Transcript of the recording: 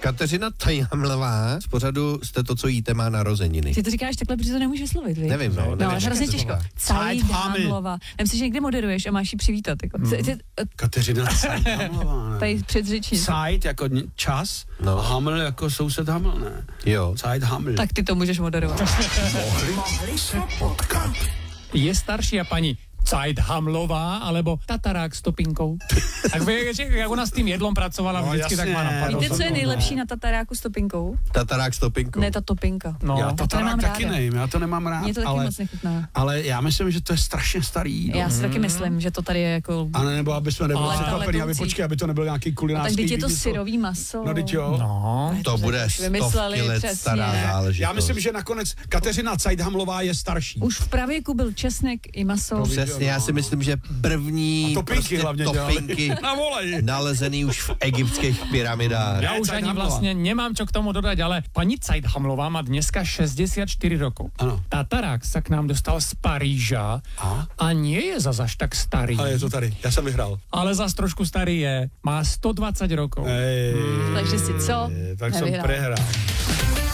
Kateřina Tajhamlová z pořadu Jste to, co jíte, má narozeniny. Ty to říkáš takhle, protože to nemůžeš vyslovit, víš? Nevím, no. No, hrozně těžko. Tajhamlová. Vem si, že někde moderuješ a máš ji přivítat. Jako. Kateřina Tajhamlová, ne? Tady předřečí. Zeit jako čas, No. a Haml jako soused Haml, ne? Jo. Zeit Haml. Tak ty to můžeš moderovat. Mohli se potkat. Je starší a paní Tajhamlová, alebo tatarák s topinkou. Tak víš, jak ona s tím jedlom pracovala, vždycky tak má napadlo. Víte, co je nejlepší na tataráku s topinkou? Tatarák s topinkou. Ne, ta topinka. No. Já to nemám taky ráda. nevím, já to nemám rád, Mně to taky moc nechutná. ale já myslím, že to je strašně starý jídlo. Já si taky myslím, že to tady je jako... A nebo aby jsme nebyli Ale překvapení, aby letoucí. počkej, aby to nebyl nějaký Tak kulinářský teď je to výmysl. syrový maso. No, teď jo. No. To bude vymysleli, stovky let přesně. stará záležitost. Já myslím, že nakonec Kateřina Tajhamlová je starší. Už v pravěku byl česnek i maso. Přesně, já si myslím, že první A topinky hlavně dělali. topinky Na voleji. nalezený už v egyptských pyramidách. Já už ani Tajhamlová. vlastně nemám čo k tomu dodať, ale paní Tajhamlová má dneska 64 rokov. Ano. Tatarák sa k nám dostal z Paríža a nie je zas tak starý. Ale je to tady, já jsem vyhrál. Ale zas trošku starý je. Má 120 rokov. Ej, Takže si co? tak jsem Nevyhrál. prehrál.